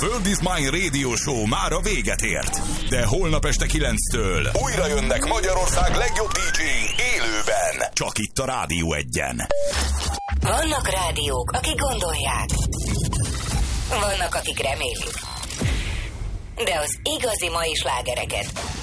World is Mine Radio Show már a véget ért. De holnap este 9-től újra jönnek Magyarország legjobb DJ-i élőben. Csak itt a Rádió 1-en. Vannak rádiók, akik gondolják. Vannak, akik remélik. De az igazi mai slágereket